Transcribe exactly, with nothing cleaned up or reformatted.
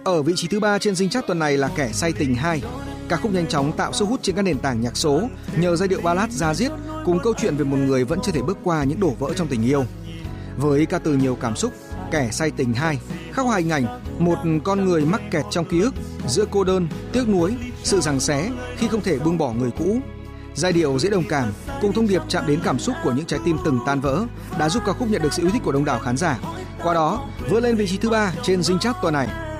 Ở vị trí thứ ba trên Dinh Chart tuần này là Kẻ Say Tình hai. Ca khúc nhanh chóng tạo sức hút trên các nền tảng nhạc số nhờ giai điệu ballad da diết cùng câu chuyện về một người vẫn chưa thể bước qua những đổ vỡ trong tình yêu. Với ca từ nhiều cảm xúc, Kẻ Say Tình hai khắc họa hình ảnh một con người mắc kẹt trong ký ức giữa cô đơn, tiếc nuối, sự giằng xé khi không thể buông bỏ người cũ. Giai điệu dễ đồng cảm cùng thông điệp chạm đến cảm xúc của những trái tim từng tan vỡ đã giúp ca khúc nhận được sự yêu thích của đông đảo khán giả. Qua đó, vươn lên vị trí thứ ba trên Dinh Chart tuần này.